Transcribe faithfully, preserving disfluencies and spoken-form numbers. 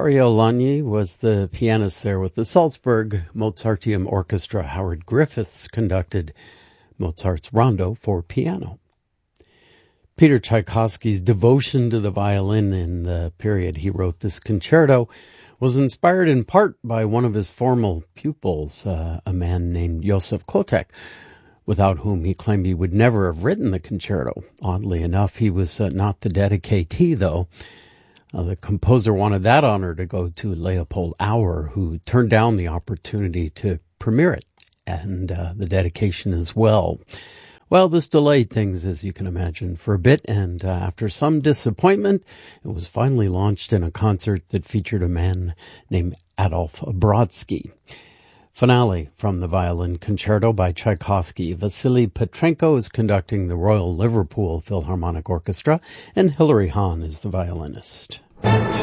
Dario Lagni was the pianist there with the Salzburg Mozarteum Orchestra. Howard Griffiths conducted Mozart's Rondo for piano. Peter Tchaikovsky's devotion to the violin in the period he wrote this concerto was inspired in part by one of his former pupils, uh, a man named Josef Kotek, without whom he claimed he would never have written the concerto. Oddly enough, he was uh, not the dedicatee, though. Uh, the composer wanted that honor to go to Leopold Auer, who turned down the opportunity to premiere it, and uh, the dedication as well. Well, this delayed things, as you can imagine, for a bit, and uh, after some disappointment, it was finally launched in a concert that featured a man named Adolf Brodsky. Finale from the Violin Concerto by Tchaikovsky. Vasily Petrenko is conducting the Royal Liverpool Philharmonic Orchestra, and Hilary Hahn is the violinist.